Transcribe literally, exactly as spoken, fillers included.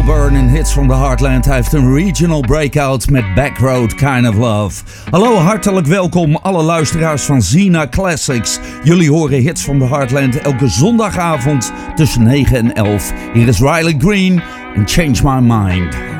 Melbourne in Hits from the Heartland. Hij heeft een regional breakout met Backroad Kind of Love. Hallo, hartelijk welkom alle luisteraars van Zina Classics. Jullie horen Hits from the Heartland elke zondagavond tussen negen en elf. Hier is Riley Green en Change My Mind.